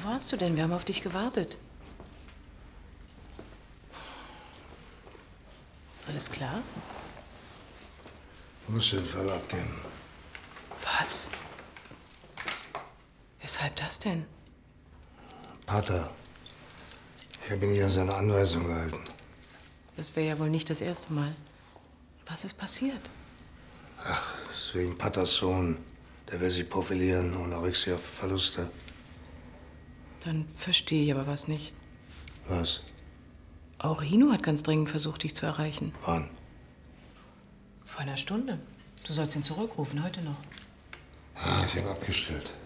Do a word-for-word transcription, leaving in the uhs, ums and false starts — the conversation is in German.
Wo warst du denn? Wir haben auf dich gewartet. Alles klar? Ich muss den Fall abgeben. Was? Weshalb das denn? Pater, ich habe ihn nicht an seine Anweisung gehalten. Das wäre ja wohl nicht das erste Mal. Was ist passiert? Ach, deswegen Paters Sohn. Der will sich profilieren und Anorexia Verluste. Dann verstehe ich aber was nicht. Was? Auch Hino hat ganz dringend versucht, dich zu erreichen. Wann? Vor einer Stunde. Du sollst ihn zurückrufen, heute noch. Ah, ich habe abgestellt.